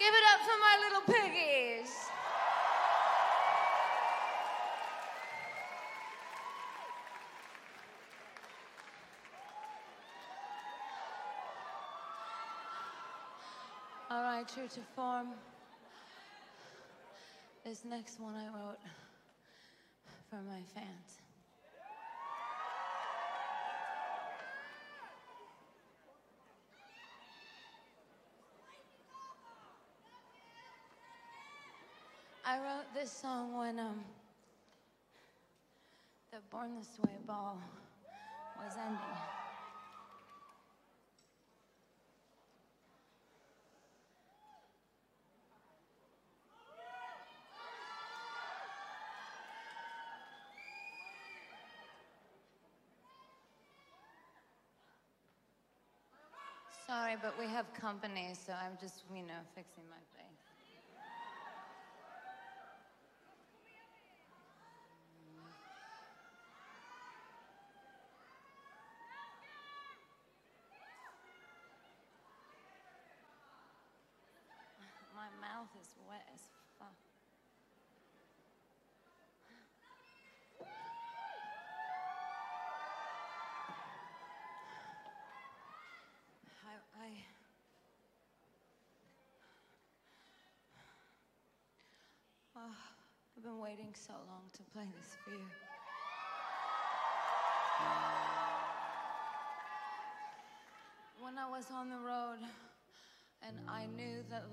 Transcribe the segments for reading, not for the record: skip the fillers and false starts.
Give it up for my little piggies. All right, true to form. This next one I wrote for my fans. I wrote this song when the Born This Way ball was ending. Sorry, but we have company, so I'm just, fixing my face. My mouth is wet as fuck. I've been waiting so long to play this for you. When I was on the road and I knew that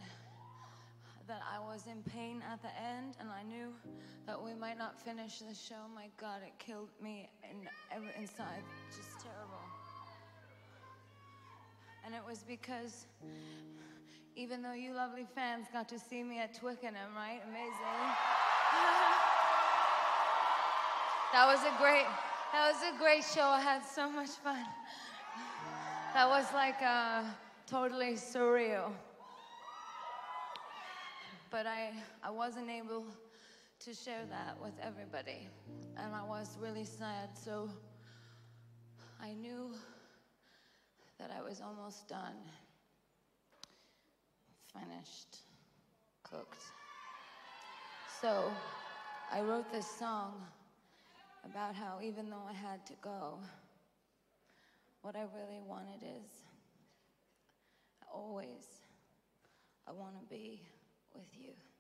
I was in pain at the end, and I knew that we might not finish the show, my God, it killed me inside, just terrible. And it was because even though you lovely fans got to see me at Twickenham, right? Amazing. That was a great show. I had so much fun. That was like totally surreal. But I wasn't able to share that with everybody. And I was really sad, so I knew that I was almost done. Finished, cooked. So I wrote this song about how even though I had to go, what I really wanted is I want to be with you.